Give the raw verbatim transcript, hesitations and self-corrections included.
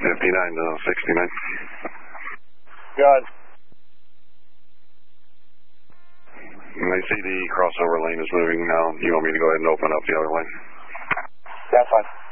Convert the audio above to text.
fifty-nine to sixty-nine. Good. I see the crossover lane is moving now. You want me to go ahead and open up the other lane? That's fine.